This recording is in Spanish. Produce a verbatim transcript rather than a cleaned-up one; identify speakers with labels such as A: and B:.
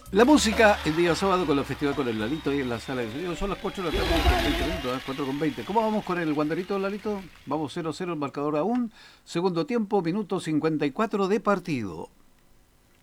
A: La música el día sábado con la festival con el Lalito ahí en la sala de sonido. Son las cuatro de la tarde con veinte minutos, ¿eh? cuatro con veinte. ¿Cómo vamos con el Wanderito, Lalito? Vamos cero cero el marcador aún. Segundo tiempo, minuto cincuenta y cuatro de partido.